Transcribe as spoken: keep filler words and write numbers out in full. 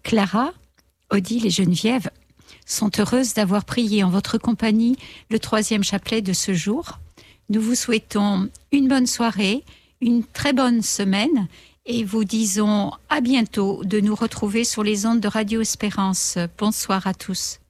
Clara, Odile et Geneviève sont heureuses d'avoir prié en votre compagnie le troisième chapelet de ce jour. Nous vous souhaitons une bonne soirée, une très bonne semaine et vous disons à bientôt de nous retrouver sur les ondes de Radio Espérance. Bonsoir à tous.